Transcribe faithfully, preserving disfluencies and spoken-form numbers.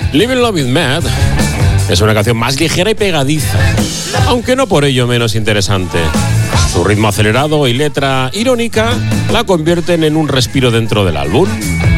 Living Love With Mad es una canción más ligera y pegadiza, aunque no por ello menos interesante. Su ritmo acelerado y letra irónica la convierten en un respiro dentro del álbum.